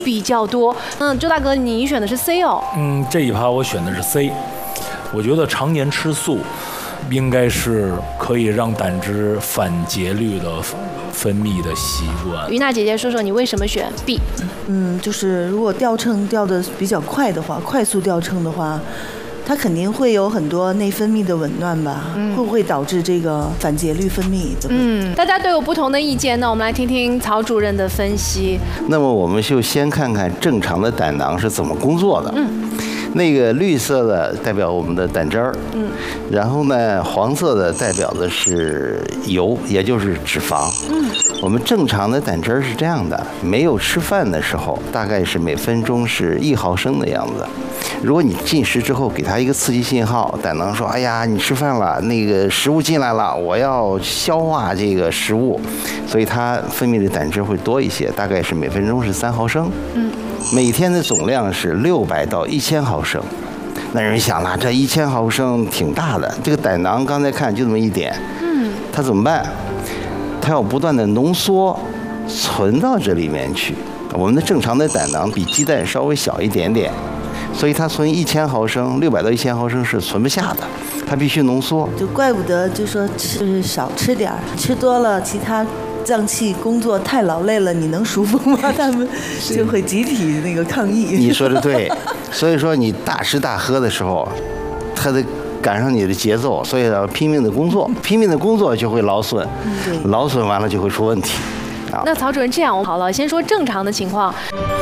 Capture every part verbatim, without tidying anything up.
比较多。嗯，周大哥，你选的是 C 哦。 嗯，这一趴我选的是 C。我觉得常年吃素，应该是可以让胆汁反节律的分泌的习惯。 于娜姐姐，说说你为什么选 B？ 嗯，就是如果掉秤掉的比较快的话，快速掉秤的话，它肯定会有很多内分泌的紊乱吧？嗯、会不会导致这个反节律分泌？ 嗯，大家都有不同的意见，那我们来听听曹主任的分析。 那么我们就先看看正常的胆囊是怎么工作的。 嗯。 那个绿色的代表我们的胆汁儿，嗯，然后呢，黄色的代表的是油，也就是脂肪，嗯，我们正常的胆汁儿是这样的，没有吃饭的时候，大概是每分钟是一毫升的样子。如果你进食之后给它一个刺激信号，胆囊说：“哎呀，你吃饭了，那个食物进来了，我要消化这个食物，所以它分泌的胆汁会多一些，大概是每分钟是三毫升。嗯，每天的总量是六百到一千毫升。那人想了，这一千毫升挺大的，这个胆囊刚才看就这么一点，嗯，它怎么办？它要不断的浓缩，存到这里面去。我们的正常的胆囊比鸡蛋稍微小一点点。”所以它存一千毫升，六百到一千毫升是存不下的，它必须浓缩。 就怪不得就说吃少吃点儿，吃多了其他脏器工作太劳累了，你能舒服吗？他们就会集体那个抗议。 你说的对，所以说你大吃大喝的时候，它得赶上你的节奏，所以要拼命的工作，拼命的工作就会劳损，劳损完了就会出问题。啊， 那曹主任这样好了，先说正常的情况。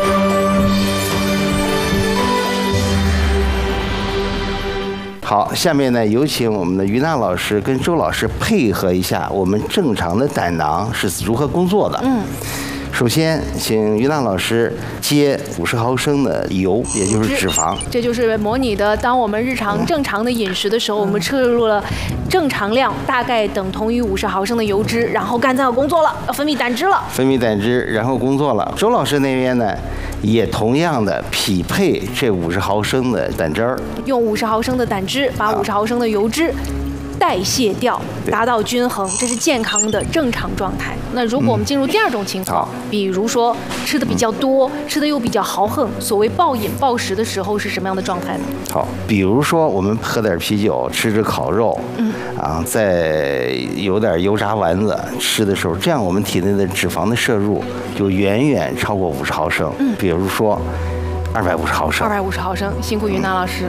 好，下面呢，有请我们的于娜老师跟周老师配合一下，我们正常的胆囊是如何工作的。嗯，首先，请于娜老师接五十毫升的油，也就是脂肪。 这就是模拟的，当我们日常正常的饮食的时候，我们摄入了正常量，大概等同于五十毫升的油脂，然后肝脏要工作了，要分泌胆汁了。 分泌胆汁，然后工作了。周老师那边呢？也同样的匹配这五十毫升的胆汁儿， 用五十毫升的胆汁把五十毫升的油脂代谢掉，达到均衡，这是健康的正常状态。那如果我们进入第二种情况，嗯、比如说吃的比较多，嗯、吃的又比较豪横，所谓暴饮暴食的时候是什么样的状态呢？ 好，比如说我们喝点啤酒，吃着烤肉，嗯，啊，再有点油炸丸子吃的时候，这样我们体内的脂肪的摄入就远远超过五十毫升。嗯，比如说二百五十毫升。 二百五十毫升，辛苦于娜老师。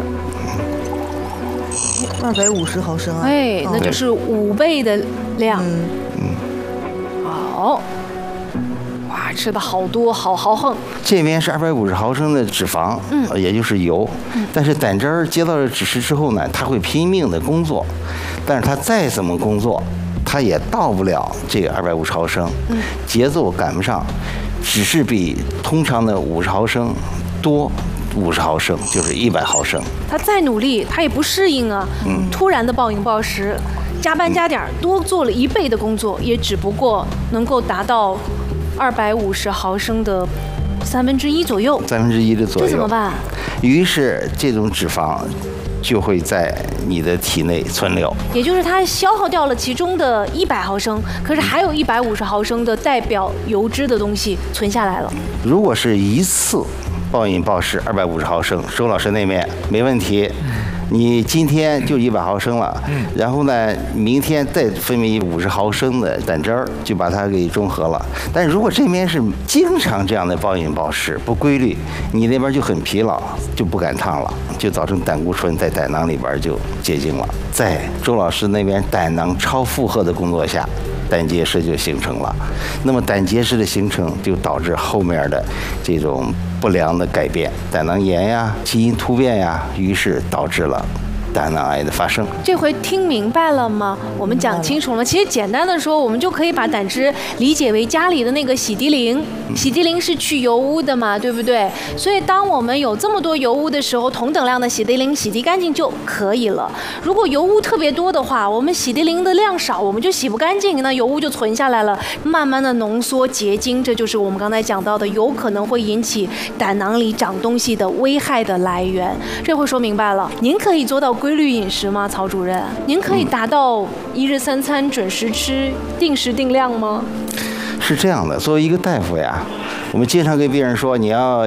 二百五十毫升啊！ 哎，那就是五倍的量。嗯嗯。好，哇，吃的好多，好豪横。 这边是二百五十毫升的脂肪，嗯，也就是油。嗯。但是胆汁儿接到了指示之后呢，它会拼命的工作，但是它再怎么工作，它也到不了这个二百五十毫升。嗯。节奏赶不上，只是比通常的五十毫升多。五十毫升就是一百毫升， 他再努力，他也不适应啊。嗯，突然的暴饮暴食，加班加点，多做了一倍的工作，也只不过能够达到二百五十毫升的三分之一左右。 三分之一的左右， 这怎么办？ 于是这种脂肪就会在你的体内存留， 也就是它消耗掉了其中的一百毫升，可是还有一百五十毫升的代表油脂的东西存下来了。 如果是一次暴饮暴食二百五十毫升，周老师那边没问题。你今天就一百毫升了，然后呢，明天再分泌五十毫升的胆汁儿，就把它给中和了。但如果这边是经常这样的暴饮暴食不规律，你那边就很疲劳，就不赶趟了，就造成胆固醇在胆囊里边就结晶了。在周老师那边胆囊超负荷的工作下，胆结石就形成了。那么胆结石的形成就导致后面的这种不良的改变，胆囊炎呀、基因突变呀，于是导致了胆囊癌的发生。 这回听明白了吗？我们讲清楚了。其实简单的说，我们就可以把胆汁理解为家里的那个洗涤灵。洗涤灵是去油污的嘛，对不对？所以当我们有这么多油污的时候，同等量的洗涤灵洗涤干净就可以了。如果油污特别多的话，我们洗涤灵的量少，我们就洗不干净，那油污就存下来了，慢慢的浓缩结晶，这就是我们刚才讲到的，有可能会引起胆囊里长东西的危害的来源。这回说明白了，您可以做到规律饮食吗，曹主任？您可以达到一日三餐准时吃、定时定量吗？ 是这样的，作为一个大夫呀，我们经常跟病人说，你要